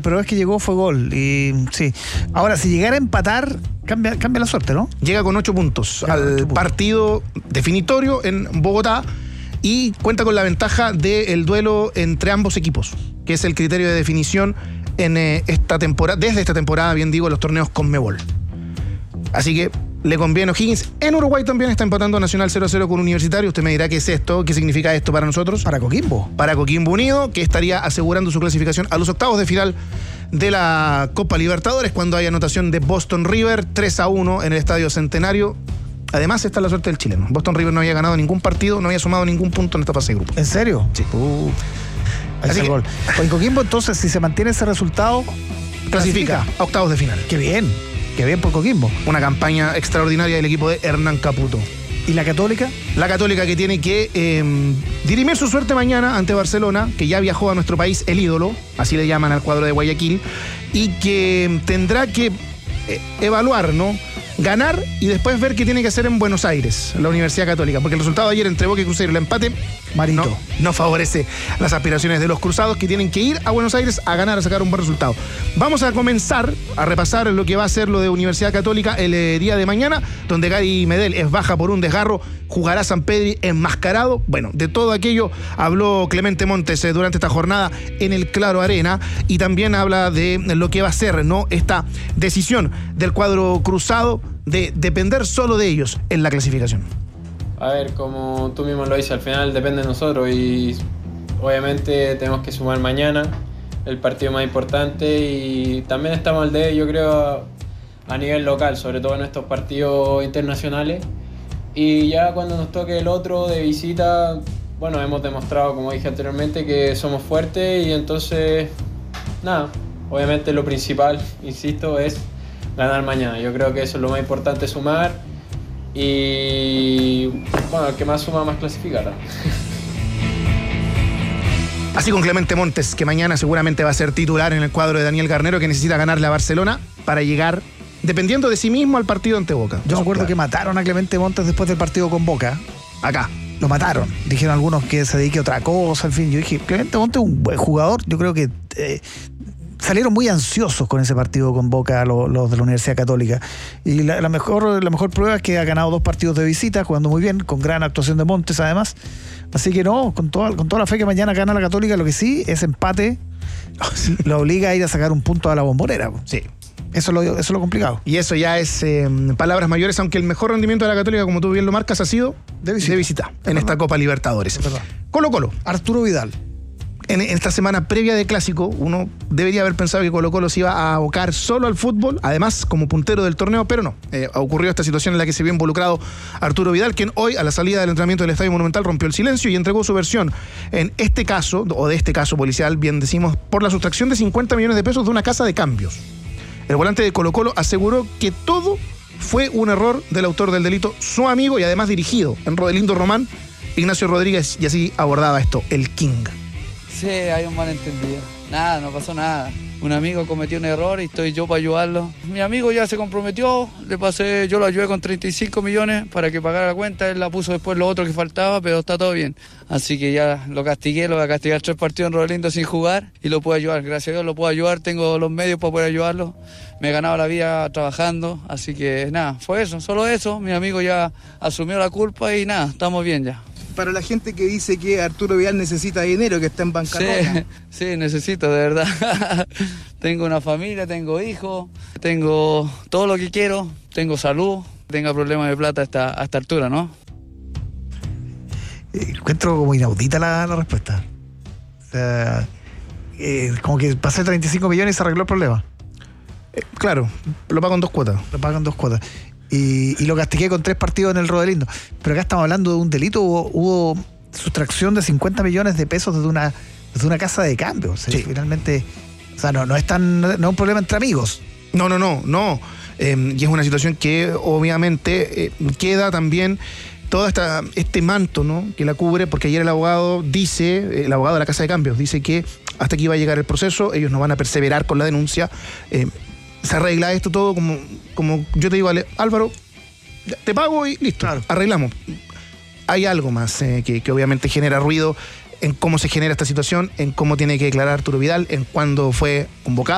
pero es que llegó, fue gol. Y sí. Ahora, si llegara a empatar, cambia la suerte, ¿no? Llega con 8 puntos al partido definitorio en Bogotá y cuenta con la ventaja del duelo entre ambos equipos, que es el criterio de definición en esta temporada, desde esta temporada, bien digo, los torneos Conmebol. Así que le conviene a O'Higgins. En Uruguay también está empatando Nacional 0-0 con Universitario. Usted me dirá qué es esto, qué significa esto para nosotros. Para Coquimbo. Para Coquimbo Unido, que estaría asegurando su clasificación a los octavos de final de la Copa Libertadores cuando hay anotación de Boston River 3-1 en el Estadio Centenario. Además está la suerte del chileno. Boston River no había ganado ningún partido, no había sumado ningún punto en esta fase de grupo. ¿En serio? Sí. Así que, gol. En Coquimbo, entonces, si se mantiene ese resultado, clasifica a octavos de final. Qué bien por Coquimbo. Una campaña extraordinaria del equipo de Hernán Caputo. ¿Y la Católica? La Católica, que tiene que dirimir su suerte mañana ante Barcelona, que ya viajó a nuestro país el ídolo, así le llaman al cuadro de Guayaquil, y que tendrá que evaluar, ¿no? Ganar y después ver qué tiene que hacer en Buenos Aires, la Universidad Católica, porque el resultado de ayer entre Boca y Cruzeiro, el empate, no favorece las aspiraciones de los cruzados, que tienen que ir a Buenos Aires a ganar, a sacar un buen resultado. Vamos a comenzar a repasar lo que va a ser lo de Universidad Católica el día de mañana, donde Gary Medel es baja por un desgarro, jugará Sampedri enmascarado. Bueno, de todo aquello habló Clemente Montes durante esta jornada en el Claro Arena, y también habla de lo que va a ser, ¿no?, esta decisión del cuadro cruzado de depender solo de ellos en la clasificación. A ver, como tú mismo lo dices, al final depende de nosotros y obviamente tenemos que sumar mañana, el partido más importante, y también estamos al de, yo creo, a nivel local, sobre todo en estos partidos internacionales, y ya cuando nos toque el otro de visita, bueno, hemos demostrado, como dije anteriormente, que somos fuertes, y entonces, nada, obviamente lo principal, insisto, es ganar mañana. Yo creo que eso es lo más importante, sumar, y bueno, el que más suma más clasificará. Así con Clemente Montes, que mañana seguramente va a ser titular en el cuadro de Daniel Garnero, que necesita ganarle a Barcelona para llegar, dependiendo de sí mismo, al partido ante Boca. Yo me acuerdo que mataron a Clemente Montes después del partido con Boca. Acá. Lo mataron. Dijeron algunos que se dedique a otra cosa, en fin. Yo dije, Clemente Montes es un buen jugador. Yo creo que salieron muy ansiosos con ese partido con Boca los de la Universidad Católica. Y la mejor prueba es que ha ganado 2 partidos de visita, jugando muy bien, con gran actuación de Montes además. Así que no, con toda la fe que mañana gana la Católica, lo que sí es empate, lo obliga a ir a sacar un punto a la Bombonera. Sí. Eso es lo complicado. Y eso ya es palabras mayores, aunque el mejor rendimiento de la Católica, como tú bien lo marcas, ha sido de visita en esta Copa Libertadores. Colo-Colo. Arturo Vidal. En esta semana previa de Clásico, uno debería haber pensado que Colo-Colo se iba a abocar solo al fútbol, además como puntero del torneo, pero no. Ocurrió esta situación en la que se vio involucrado Arturo Vidal, quien hoy, a la salida del entrenamiento del Estadio Monumental, rompió el silencio y entregó su versión en este caso, o de este caso policial, bien decimos, por la sustracción de 50 millones de pesos de una casa de cambios. El volante de Colo-Colo aseguró que todo fue un error del autor del delito, su amigo y además dirigido en Rodelindo Román, Ignacio Rodríguez, y así abordaba esto, el King. Sí, hay un malentendido. Nada, no pasó nada. Un amigo cometió un error y estoy yo para ayudarlo. Mi amigo ya se comprometió, yo lo ayudé con 35 millones para que pagara la cuenta, él la puso después lo otro que faltaba, pero está todo bien. Así que ya lo castigué, lo voy a castigar 3 partidos en Rodelindo sin jugar y lo puedo ayudar. Gracias a Dios lo puedo ayudar, tengo los medios para poder ayudarlo. Me he ganado la vida trabajando, así que nada, fue eso, solo eso. Mi amigo ya asumió la culpa y nada, estamos bien ya. Para la gente que dice que Arturo Vidal necesita dinero, que está en bancarrota. Sí, necesito, de verdad. Tengo una familia, tengo hijos, tengo todo lo que quiero, tengo salud, tengo problemas de plata a esta altura, ¿no? Encuentro como inaudita la respuesta. O sea, como que pasé 35 millones y se arregló el problema. Claro, lo pagan 2 cuotas. Y lo castigué con 3 partidos en el Rodelindo. Pero acá estamos hablando de un delito. Hubo sustracción de 50 millones de pesos desde una casa de cambio. O sea, sí. Finalmente, o sea, no es un problema entre amigos. No. Y es una situación que obviamente queda también todo este manto, ¿no?, que la cubre, porque ayer el abogado de la casa de cambios, dice que hasta aquí va a llegar el proceso, ellos no van a perseverar con la denuncia. Se arregla esto todo como yo te digo, Álvaro, te pago y listo, claro. Arreglamos. Hay algo más que obviamente genera ruido en cómo se genera esta situación, en cómo tiene que declarar Arturo Vidal, en cuándo fue convocado.